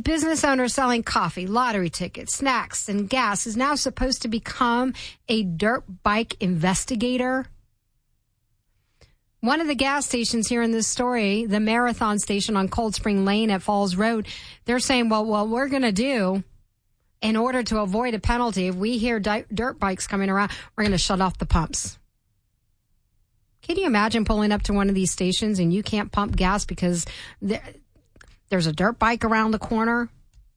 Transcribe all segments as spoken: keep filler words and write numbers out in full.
business owner selling coffee, lottery tickets, snacks, and gas is now supposed to become a dirt bike investigator. One of the gas stations here in this story, the Marathon station on Cold Spring Lane at Falls Road, they're saying, well, what we're going to do in order to avoid a penalty, if we hear di- dirt bikes coming around, we're going to shut off the pumps. Can you imagine pulling up to one of these stations and you can't pump gas because there, there's a dirt bike around the corner?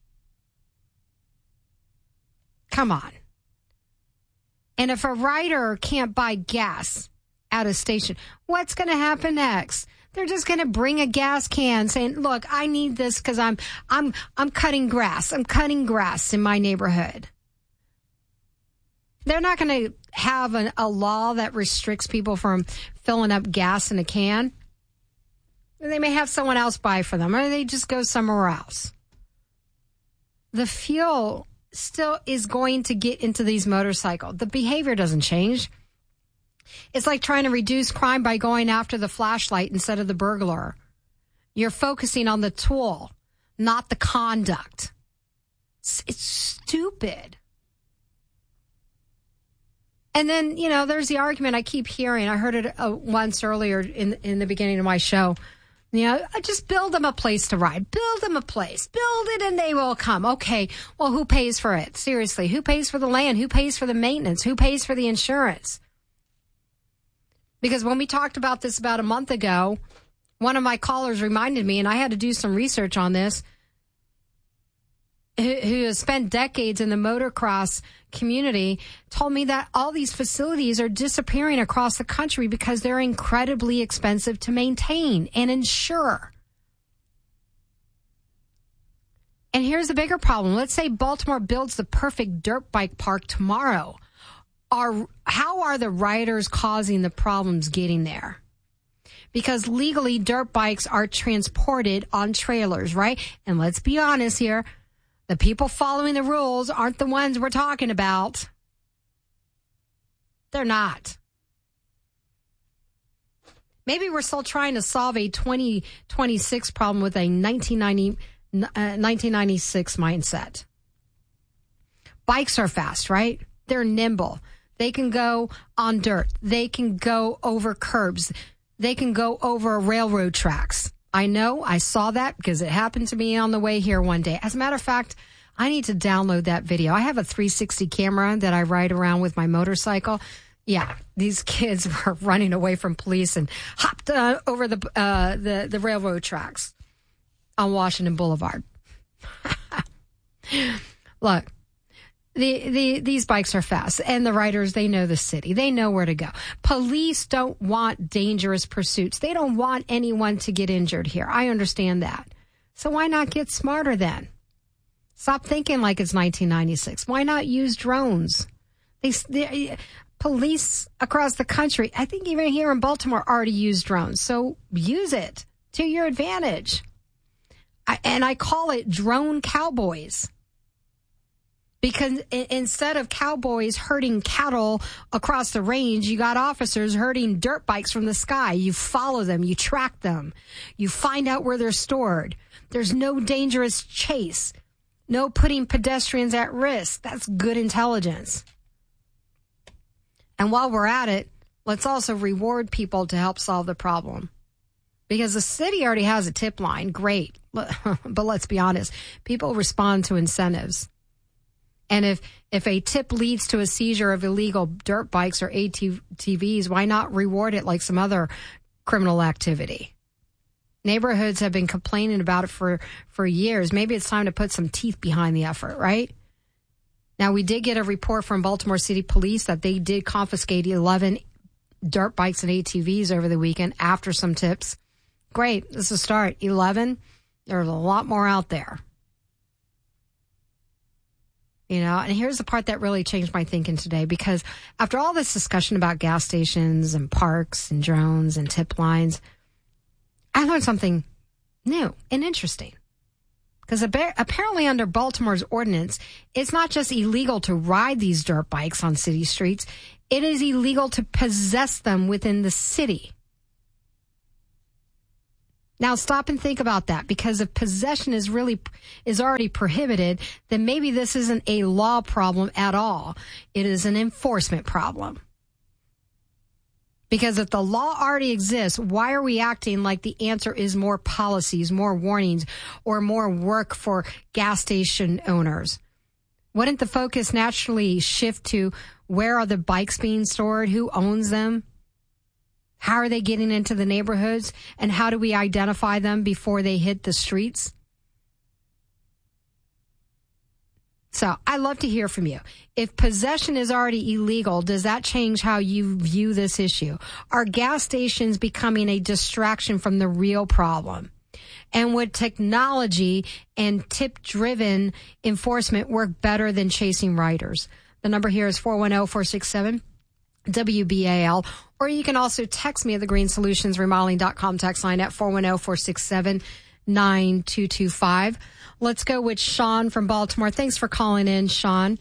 Come on. And if a rider can't buy gas at a station, what's going to happen next? They're just going to bring a gas can saying, look, I need this because I'm I'm I'm cutting grass. I'm cutting grass in my neighborhood. They're not going to have an, a law that restricts people from filling up gas in a can. They may have someone else buy for them, or they just go somewhere else. The fuel still is going to get into these motorcycles. The behavior doesn't change. It's like trying to reduce crime by going after the flashlight instead of the burglar. You're focusing on the tool, not the conduct. It's, it's stupid. And then, you know, there's the argument I keep hearing. I heard it uh, once earlier in in the beginning of my show. You know, just build them a place to ride. Build them a place. Build it and they will come. Okay, well, who pays for it? Seriously, who pays for the land? Who pays for the maintenance? Who pays for the insurance? Because when we talked about this about a month ago, one of my callers reminded me, and I had to do some research on this, who, who has spent decades in the motocross community, told me that all these facilities are disappearing across the country because they're incredibly expensive to maintain and insure. And here's the bigger problem. Let's say Baltimore builds the perfect dirt bike park tomorrow. Are, how are the riders causing the problems getting there? Because legally, dirt bikes are transported on trailers, right? And let's be honest here, the people following the rules aren't the ones we're talking about. They're not. Maybe we're still trying to solve a twenty twenty-six problem with a nineteen ninety, uh, nineteen ninety-six mindset. Bikes are fast, right? They're nimble. They can go on dirt. They can go over curbs. They can go over railroad tracks. I know. I saw that because it happened to me on the way here one day. As a matter of fact, I need to download that video. I have a three sixty camera that I ride around with my motorcycle. Yeah, these kids were running away from police and hopped uh, over the, uh, the the railroad tracks on Washington Boulevard. Look. The, the, these bikes are fast, and the riders, they know the city. They know where to go. Police don't want dangerous pursuits. They don't want anyone to get injured here. I understand that. So why not get smarter then? Stop thinking like it's nineteen ninety-six. Why not use drones? They, they, police across the country, I think even here in Baltimore, already use drones. So use it to your advantage. I, and I call it drone cowboys. Because instead of cowboys herding cattle across the range, you got officers herding dirt bikes from the sky. You follow them. You track them. You find out where they're stored. There's no dangerous chase. No putting pedestrians at risk. That's good intelligence. And while we're at it, let's also reward people to help solve the problem. Because the city already has a tip line. Great. But let's be honest. People respond to incentives. And if, if a tip leads to a seizure of illegal dirt bikes or A T Vs, why not reward it like some other criminal activity? Neighborhoods have been complaining about it for, for years. Maybe it's time to put some teeth behind the effort, right? Now, we did get a report from Baltimore City Police that they did confiscate eleven dirt bikes and A T Vs over the weekend after some tips. Great. This is a start. eleven. There's a lot more out there. You know, and here's the part that really changed my thinking today, because after all this discussion about gas stations and parks and drones and tip lines, I learned something new and interesting. Because apparently under Baltimore's ordinance, it's not just illegal to ride these dirt bikes on city streets, it is illegal to possess them within the city. Now stop and think about that, because if possession is really is already prohibited, then maybe this isn't a law problem at all. It is an enforcement problem. Because if the law already exists, why are we acting like the answer is more policies, more warnings, or more work for gas station owners? Wouldn't the focus naturally shift to where are the bikes being stored? Who owns them? How are they getting into the neighborhoods? And how do we identify them before they hit the streets? So I'd love to hear from you. If possession is already illegal, does that change how you view this issue? Are gas stations becoming a distraction from the real problem? And would technology and tip-driven enforcement work better than chasing riders? The number here is four one zero, four six seven, W B A L. Or you can also text me at the green solutions remodeling dot com text line at four one zero, four six seven, nine two two five. Let's go with Sean from Baltimore. Thanks for calling in, Sean.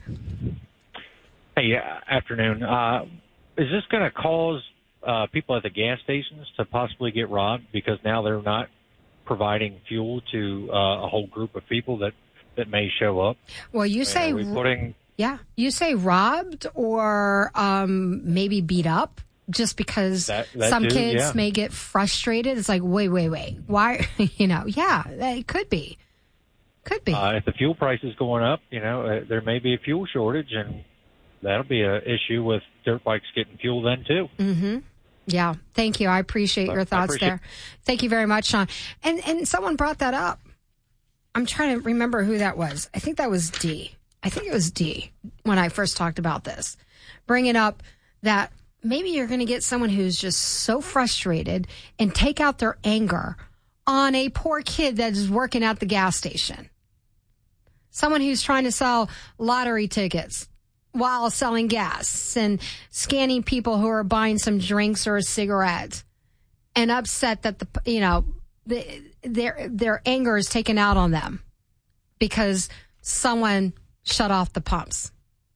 Hey, uh, afternoon. Uh, is this going to cause uh, people at the gas stations to possibly get robbed because now they're not providing fuel to uh, a whole group of people that, that may show up? Well, you I mean, say... Are we putting... Yeah, you say robbed or um, maybe beat up just because that, that some too, kids yeah. may get frustrated. It's like, wait, wait, wait. Why? You know, yeah, it could be. Could be. Uh, if the fuel price is going up, you know, uh, there may be a fuel shortage, and that'll be an issue with dirt bikes getting fuel then, too. Mm-hmm. Yeah, thank you. I appreciate but your thoughts appreciate there. Thank you very much, Sean. And, and someone brought that up. I'm trying to remember who that was. I think that was D. I think it was D when I first talked about this, bringing up that maybe you're going to get someone who's just so frustrated and take out their anger on a poor kid that is working at the gas station. Someone who's trying to sell lottery tickets while selling gas and scanning people who are buying some drinks or a cigarette, and upset that the, you know, the, their, their anger is taken out on them because someone shut off the pumps.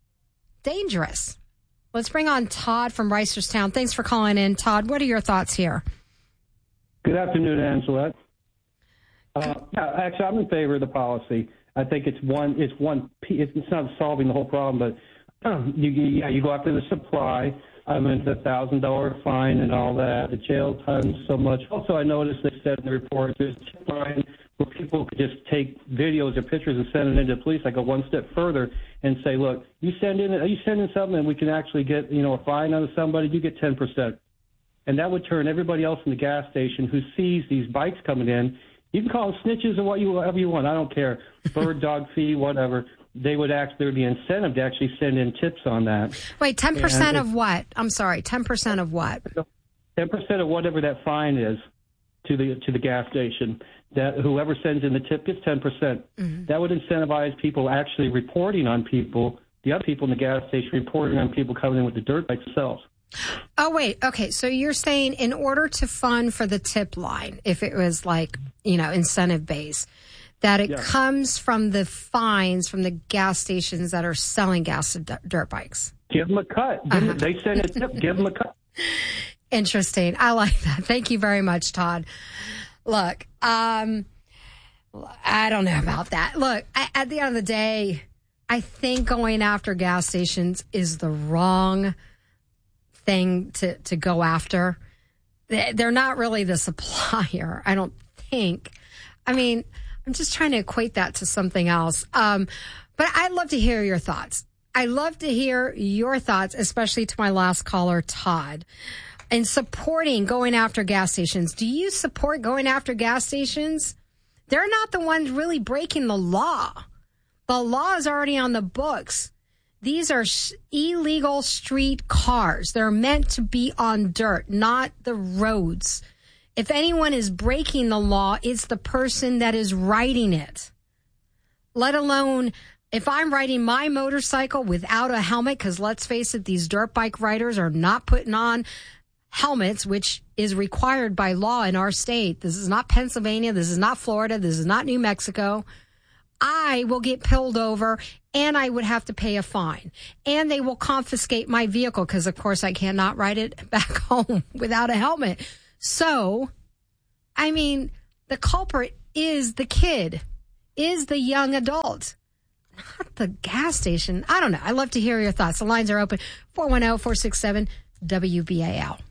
Dangerous. Let's bring on Todd from Reisterstown. Thanks for calling in, Todd. What are your thoughts here? Good afternoon, Angela. Uh, yeah, actually, I'm in favor of the policy. I think it's one. It's one. It's not solving the whole problem, but um, you, yeah, you go after the supply. I mean, the thousand dollar fine and all that. The jail time so much. Also, I noticed they said in the report there's a tip line where people could just take videos or pictures and send it into the police. I go one step further and say, look, you send in, are you sending something and we can actually get, you know, a fine on somebody, you get ten percent. And that would turn everybody else in the gas station who sees these bikes coming in. You can call them snitches or what you, whatever you want. I don't care. Bird, dog fee, whatever. They would actually, there would be incentive to actually send in tips on that. Wait, ten percent of what? I'm sorry, ten percent of what? ten percent of whatever that fine is to the to the gas station. That whoever sends in the tip gets ten percent. Mm-hmm. That would incentivize people actually reporting on people, the other people in the gas station reporting on people coming in with the dirt bikes themselves. Oh, wait. Okay. So you're saying in order to fund for the tip line, if it was like, you know, incentive based, that it yeah. comes from the fines from the gas stations that are selling gas to d- dirt bikes. Give them a cut. Give uh-huh. them, they send a tip. Give them a cut. Interesting. I like that. Thank you very much, Todd. Look, um, I don't know about that. Look, I, at the end of the day, I think going after gas stations is the wrong thing to, to go after. They're not really the supplier, I don't think. I mean, I'm just trying to equate that to something else. Um, but I'd love to hear your thoughts. I'd love to hear your thoughts, especially to my last caller, Todd, in supporting going after gas stations. Do you support going after gas stations? They're not the ones really breaking the law. The law is already on the books. These are sh- illegal street cars. They're meant to be on dirt, not the roads. If anyone is breaking the law, it's the person that is riding it. Let alone if I'm riding my motorcycle without a helmet, because let's face it, these dirt bike riders are not putting on helmets, which is required by law in our state. This is not Pennsylvania. This is not Florida. This is not New Mexico. I will get pulled over and I would have to pay a fine. And they will confiscate my vehicle because, of course, I cannot ride it back home without a helmet. So, I mean, The culprit is the kid, is the young adult, not the gas station. I don't know. I'd love to hear your thoughts. The lines are open. four one zero, four six seven, W B A L.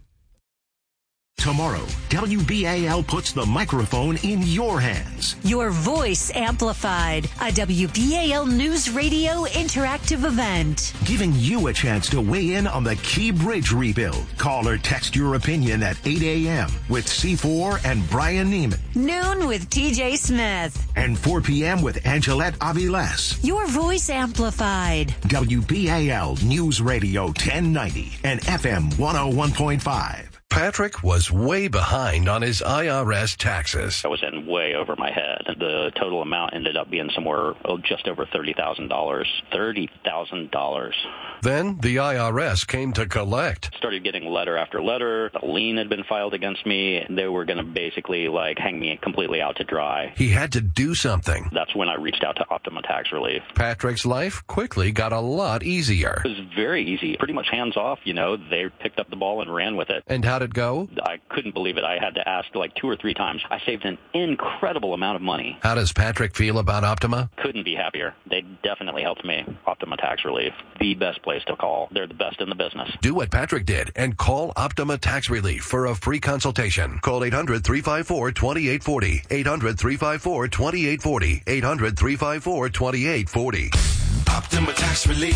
Tomorrow, W B A L puts the microphone in your hands. Your voice amplified. A W B A L News Radio interactive event. Giving you a chance to weigh in on the Key Bridge rebuild. Call or text your opinion at eight a.m. with C four and Brian Neiman. Noon with T J Smith. And four p.m. with Angelette Aviles. Your voice amplified. W B A L News Radio ten ninety and F M one oh one point five. Patrick was way behind on his I R S taxes. I was in way over my head. The total amount ended up being somewhere oh, just over thirty thousand dollars. thirty thousand dollars. Then the I R S came to collect. Started getting letter after letter. A lien had been filed against me. They were going to basically like hang me completely out to dry. He had to do something. That's when I reached out to Optima Tax Relief. Patrick's life quickly got a lot easier. It was very easy. Pretty much hands off, you know. They picked up the ball and ran with it. And how it go? I couldn't believe it. I had to ask like two or three times. I saved an incredible amount of money. How does Patrick feel about Optima? Couldn't be happier. They definitely helped me. Optima Tax Relief, the best place to call. They're the best in the business. Do what Patrick did and call Optima Tax Relief for a free consultation. Call eight hundred, three five four, two eight four zero. eight hundred, three five four, two eight four zero. eight hundred, three five four, two eight four zero. Optima Tax Relief.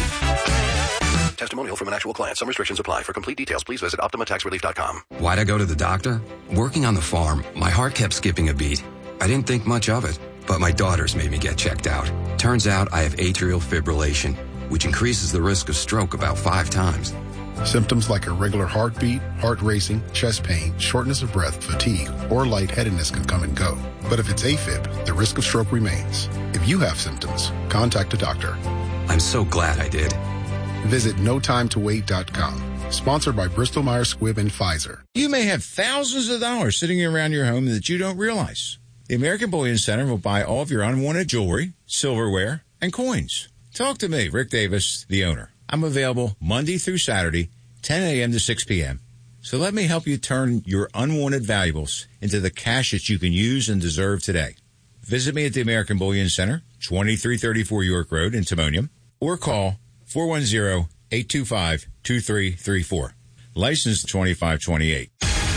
Testimonial from an actual client. Some restrictions apply. For complete details, please visit optima tax relief dot com. Why'd I go to the doctor? Working on the farm, my heart kept skipping a beat. I didn't think much of it, but my daughters made me get checked out. Turns out I have atrial fibrillation, which increases the risk of stroke about five times. Symptoms like irregular heartbeat, heart racing, chest pain, shortness of breath, fatigue, or lightheadedness can come and go. But if it's AFib, the risk of stroke remains. If you have symptoms, contact a doctor. I'm so glad I did. Visit no time to wait dot com. Sponsored by Bristol Myers Squibb and Pfizer. You may have thousands of dollars sitting around your home that you don't realize. The American Bullion Center will buy all of your unwanted jewelry, silverware, and coins. Talk to me, Rick Davis, the owner. I'm available Monday through Saturday, ten a.m. to six p.m. So let me help you turn your unwanted valuables into the cash that you can use and deserve today. Visit me at the American Bullion Center, twenty-three thirty-four York Road in Timonium, or call four one zero, eight two five, two three three four. License twenty-five twenty-eight.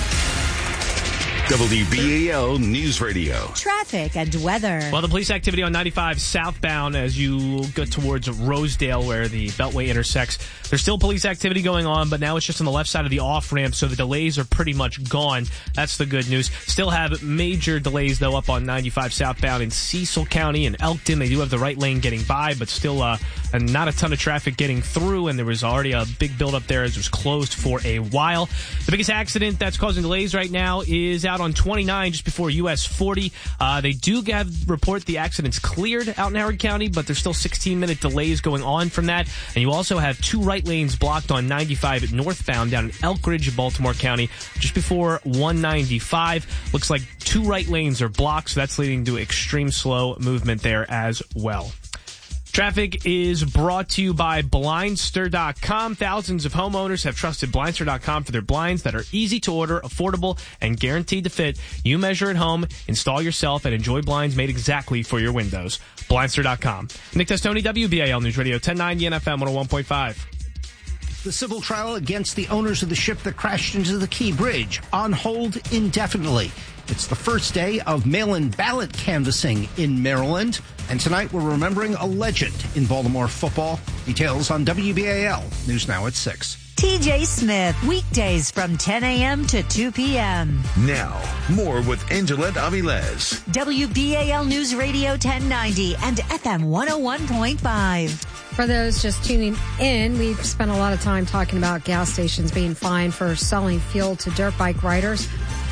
W B A L News Radio. Traffic and weather. Well, the police activity on ninety-five southbound as you go towards Rosedale where the Beltway intersects. There's still police activity going on, but now it's just on the left side of the off-ramp, so the delays are pretty much gone. That's the good news. Still have major delays, though, up on ninety-five southbound in Cecil County and Elkton. They do have the right lane getting by, but still uh, and not a ton of traffic getting through, and there was already a big buildup there as it was closed for a while. The biggest accident that's causing delays right now is out on twenty-nine just before U S forty. Uh, they do have report the accident's cleared out in Howard County, but there's still sixteen minute delays going on from that. And you also have two right lanes blocked on ninety-five northbound down in Elkridge, Baltimore County, just before one ninety-five. Looks like two right lanes are blocked, so that's leading to extreme slow movement there as well. Traffic is brought to you by Blindster dot com. Thousands of homeowners have trusted Blindster dot com for their blinds that are easy to order, affordable, and guaranteed to fit. You measure at home, install yourself, and enjoy blinds made exactly for your windows. Blindster dot com. Nick Testoni, W B A L News Radio, ten ninety N F M one oh one point five. The civil trial against the owners of the ship that crashed into the Key Bridge on hold indefinitely. It's the first day of mail-in ballot canvassing in Maryland. And tonight we're remembering a legend in Baltimore football. Details on W B A L News Now at six. T J Smith, weekdays from ten a.m. to two p.m. Now, more with Angelette Aviles. W B A L News Radio ten ninety and F M one oh one point five. For those just tuning in, we've spent a lot of time talking about gas stations being fined for selling fuel to dirt bike riders.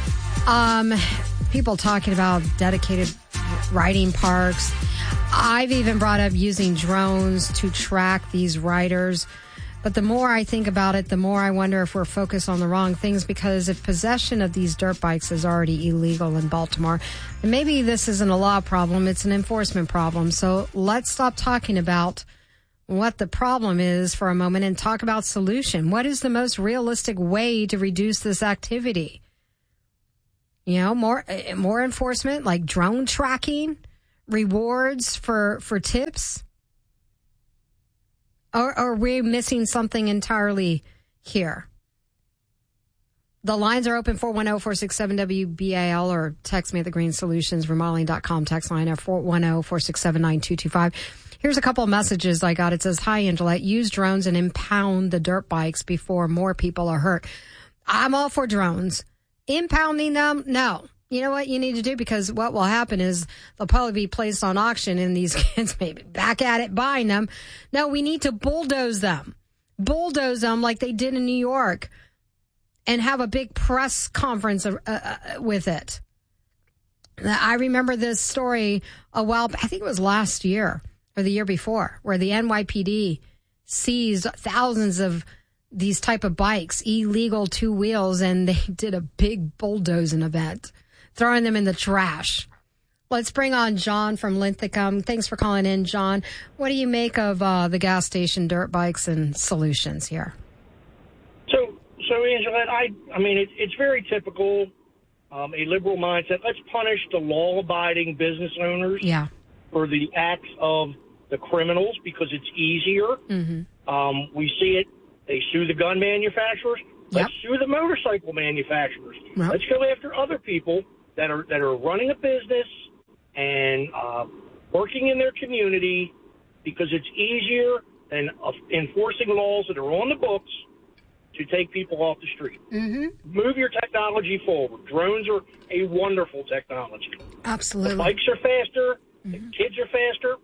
Um, people talking about dedicated riding parks. I've even brought up using drones to track these riders. But the more I think about it, the more I wonder if we're focused on the wrong things, because if possession of these dirt bikes is already illegal in Baltimore, then maybe this isn't a law problem, it's an enforcement problem. So let's stop talking about what the problem is for a moment and talk about solution. What is the most realistic way to reduce this activity? You know, more more enforcement, like drone tracking, rewards for for tips. Or, or are we missing something entirely here? The lines are open four one zero, four six seven, W B A L or text me at the Green Solutions Remodeling dot com text line at four one zero, four six seven, nine two two five. Here's a couple of messages I got. It says, hi, Angela. Use drones and impound the dirt bikes before more people are hurt. I'm all for drones. Impounding them? No. You know what you need to do? Because what will happen is they'll probably be placed on auction and these kids may be back at it buying them. No, we need to bulldoze them. Bulldoze them like they did in New York and have a big press conference uh, uh, with it. I remember this story a while back. I think it was last year or the year before, where the N Y P D seized thousands of these type of bikes, illegal two wheels, and they did a big bulldozing event, throwing them in the trash. Let's bring on John from Linthicum. Thanks for calling in, John. What do you make of uh, the gas station dirt bikes and solutions here? So, so Angela, I, I mean, it, it's very typical, um, a liberal mindset. Let's punish the law-abiding business owners yeah. for the acts of the criminals because it's easier. Mm-hmm. Um, we see it. They sue the gun manufacturers. Let's yep. sue the motorcycle manufacturers. Yep. Let's go after other people that are that are running a business and uh, working in their community because it's easier than uh, enforcing laws that are on the books to take people off the street. Mm-hmm. Move your technology forward. Drones are a wonderful technology. Absolutely. The bikes are faster. Mm-hmm. The kids are faster.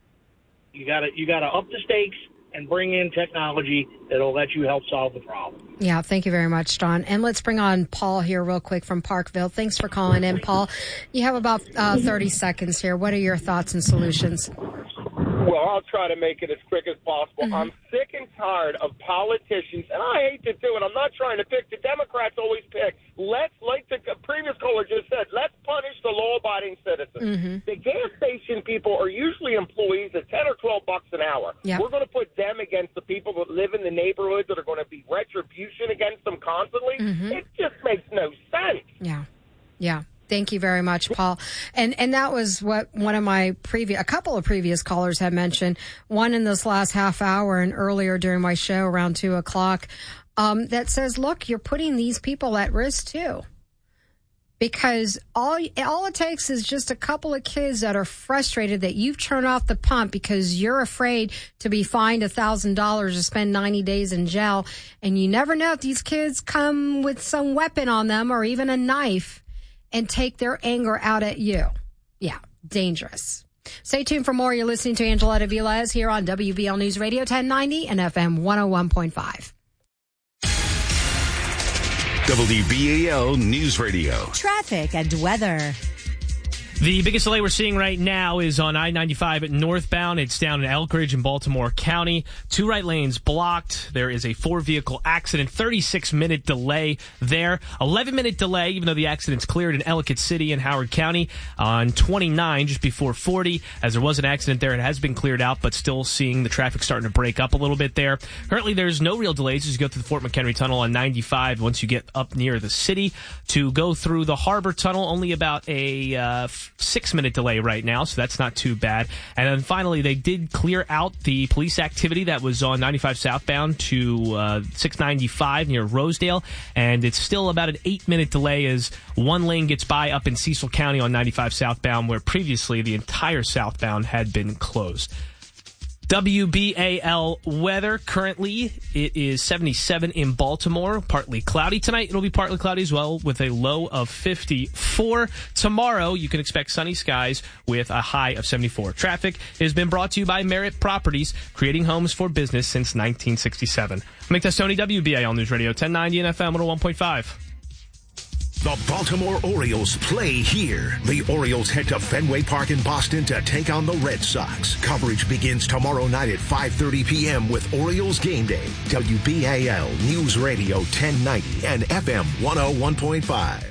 You got to you got to up the stakes and bring in technology that'll let you help solve the problem. Yeah, thank you very much, John. And let's bring on Paul here real quick from Parkville. Thanks for calling in, Paul. You have about uh, thirty seconds here. What are your thoughts and solutions? Well, I'll try to make it as quick as possible. Mm-hmm. I'm sick and tired of politicians, and I hate to do it. I'm not trying to pick. The Democrats always pick. Let's, like the previous caller just said, let's punish the law-abiding citizens. Mm-hmm. The gas station people are usually employees at ten or twelve bucks an hour. Yep. We're going to put them against the people that live in the neighborhoods that are going to be retribution against them constantly. Mm-hmm. It just makes no sense. Yeah, yeah. Thank you very much, Paul. And and that was what one of my previous, a couple of previous callers had mentioned. One in this last half hour and earlier during my show around two o'clock, um, that says, look, you're putting these people at risk too. Because all all it takes is just a couple of kids that are frustrated that you've turned off the pump because you're afraid to be fined one thousand dollars or spend ninety days in jail. And you never know if these kids come with some weapon on them or even a knife and take their anger out at you. Yeah, dangerous. Stay tuned for more. You're listening to Angeletta Vilez here on W B L News Radio ten ninety and F M one oh one point five. W B A L News Radio. Traffic and weather. The biggest delay we're seeing right now is on I ninety-five northbound. It's down in Elkridge in Baltimore County. Two right lanes blocked. There is a four-vehicle accident. thirty-six minute delay there. eleven minute delay, even though the accident's cleared in Ellicott City and Howard County on twenty-nine, just before forty. As there was an accident there, it has been cleared out, but still seeing the traffic starting to break up a little bit there. Currently, there's no real delays as you go through the Fort McHenry Tunnel on ninety-five. Once you get up near the city, to go through the Harbor Tunnel, only about a uh, six-minute delay right now, so that's not too bad. And then finally, they did clear out the police activity that was on ninety-five southbound to uh, six ninety-five near Rosedale, and it's still about an eight-minute delay as one lane gets by up in Cecil County on ninety-five southbound, where previously the entire southbound had been closed. W B A L weather. Currently, it is seventy-seven in Baltimore. Partly cloudy tonight. It'll be partly cloudy as well with a low of fifty-four. Tomorrow, you can expect sunny skies with a high of seventy-four. Traffic has been brought to you by Merit Properties, creating homes for business since nineteen sixty-seven. Mike Testoni, W B A L News Radio, ten ninety and F M one oh one point five. The Baltimore Orioles play here. The Orioles head to Fenway Park in Boston to take on the Red Sox. Coverage begins tomorrow night at five thirty p.m. with Orioles Game Day. W B A L News Radio ten ninety and F M one oh one point five.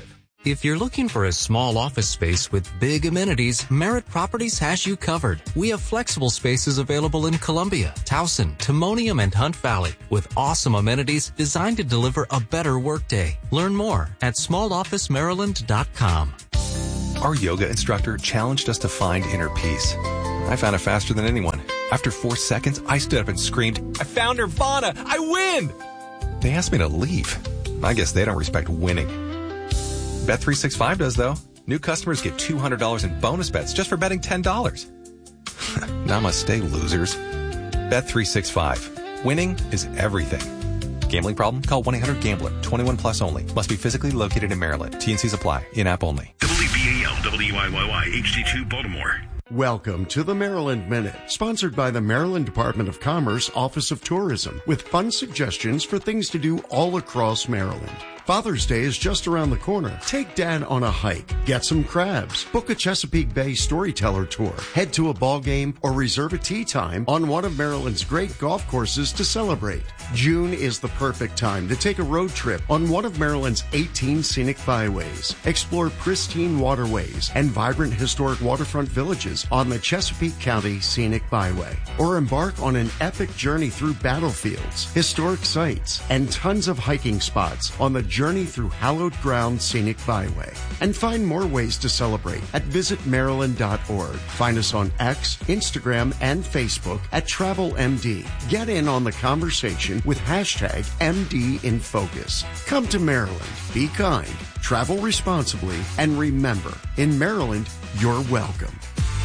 If you're looking for a small office space with big amenities, Merritt Properties has you covered. We have flexible spaces available in Columbia, Towson, Timonium, and Hunt Valley with awesome amenities designed to deliver a better workday. Learn more at small office maryland dot com. Our yoga instructor challenged us to find inner peace. I found it faster than anyone. After four seconds, I stood up and screamed, "I found Nirvana! I win!" They asked me to leave. I guess they don't respect winning. Bet three sixty-five does, though. New customers get two hundred dollars in bonus bets just for betting ten dollars. Namaste, losers. Bet three sixty-five. Winning is everything. Gambling problem? Call one eight hundred gambler. twenty-one plus only. Must be physically located in Maryland. T and Cs apply. In-app only. W B A L, W I Y Y, H D two, Baltimore. Welcome to the Maryland Minute, sponsored by the Maryland Department of Commerce Office of Tourism, with fun suggestions for things to do all across Maryland. Father's Day is just around the corner. Take Dad on a hike, get some crabs, book a Chesapeake Bay storyteller tour, head to a ball game, or reserve a tee time on one of Maryland's great golf courses to celebrate. June is the perfect time to take a road trip on one of Maryland's eighteen scenic byways. Explore pristine waterways and vibrant historic waterfront villages on the Chesapeake County Scenic Byway. Or embark on an epic journey through battlefields, historic sites, and tons of hiking spots on the Journey Through Hallowed Ground Scenic Byway. And find more ways to celebrate at visit maryland dot org. Find us on X, Instagram, and Facebook at Travel M D. Get in on the conversation with hashtag M D in Focus. Come to Maryland. Be kind, travel responsibly, and remember, in Maryland, you're welcome.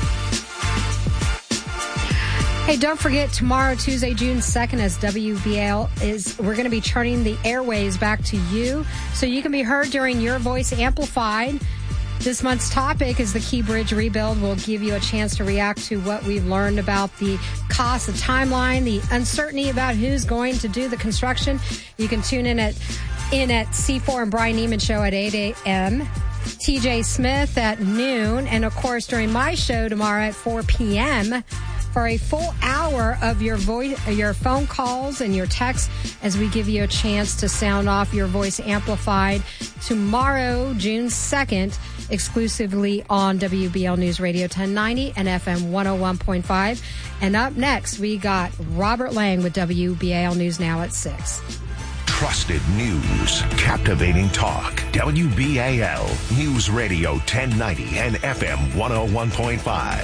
Hey, don't forget tomorrow, Tuesday, June second, as W B A L is, we're going to be turning the airways back to you so you can be heard during Your Voice Amplified. This month's topic is the Key Bridge rebuild. We'll give you a chance to react to what we've learned about the cost, the timeline, the uncertainty about who's going to do the construction. You can tune in at in at C four and Brian Neiman Show at eight a.m., T J Smith at noon, and of course during my show tomorrow at four p.m., for a full hour of your voice, your phone calls and your texts, as we give you a chance to sound off Your Voice Amplified tomorrow, June second, exclusively on W B L News Radio ten ninety and F M one oh one point five. And up next, we got Robert Lang with W B A L News Now at six. Trusted news, captivating talk. W B A L News Radio ten ninety and F M one oh one point five.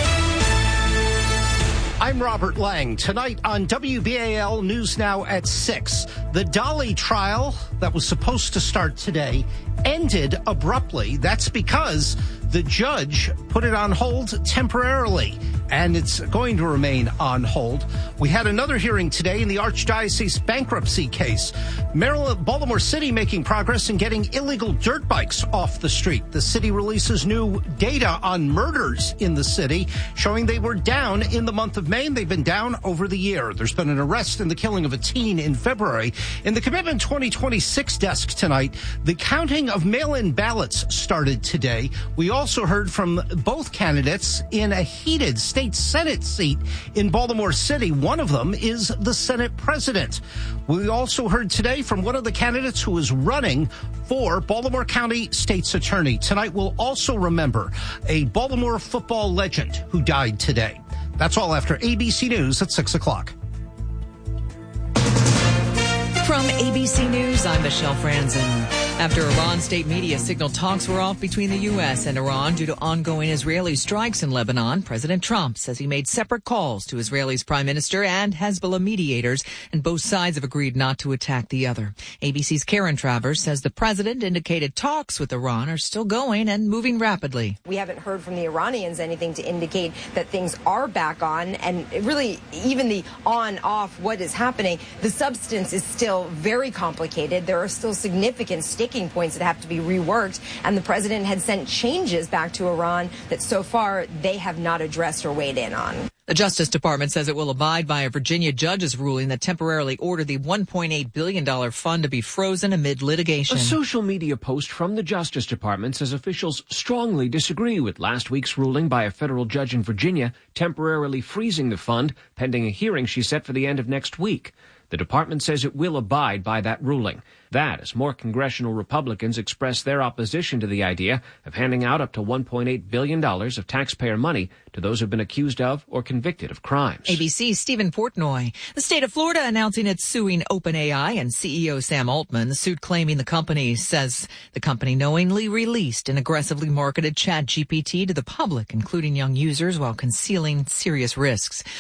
I'm Robert Lang. Tonight on W B A L News Now at six, the Dolly trial that was supposed to start today ended abruptly. That's because the judge put it on hold temporarily, and it's going to remain on hold. We had another hearing today in the Archdiocese bankruptcy case. Maryland, Baltimore City making progress in getting illegal dirt bikes off the street. The city releases new data on murders in the city, showing they were down in the month of May, and they've been down over the year. There's been an arrest in the killing of a teen in February. In the Commitment twenty twenty-six desk tonight, the counting of mail-in ballots started today. We also heard from both candidates in a heated state Senate seat in Baltimore City. One of them is the Senate president. We also heard today from one of the candidates who is running for Baltimore County State's Attorney. Tonight we'll also remember a Baltimore football legend who died today. That's all after A B C News at six o'clock. From A B C News, I'm Michelle Franzen. After Iran state media signaled talks were off between the U S and Iran due to ongoing Israeli strikes in Lebanon, President Trump says he made separate calls to Israel's prime minister and Hezbollah mediators, and both sides have agreed not to attack the other. A B C's Karen Travers says the president indicated talks with Iran are still going and moving rapidly. We haven't heard from the Iranians anything to indicate that things are back on, and really even the on-off, what is happening, the substance is still very complicated. There are still significant sticking points that have to be reworked, and the president had sent changes back to Iran that so far they have not addressed or weighed in on. The Justice Department says it will abide by a Virginia judge's ruling that temporarily ordered the one point eight billion dollars fund to be frozen amid litigation. A social media post from the Justice Department says officials strongly disagree with last week's ruling by a federal judge in Virginia temporarily freezing the fund pending a hearing she set for the end of next week. The department says it will abide by that ruling. That as more congressional Republicans express their opposition to the idea of handing out up to one point eight billion dollars of taxpayer money to those who have been accused of or convicted of crimes. A B C's Stephen Portnoy. The state of Florida announcing it's suing OpenAI and C E O Sam Altman. The suit claiming the company says the company knowingly released and aggressively marketed ChatGPT to the public, including young users, while concealing serious risks.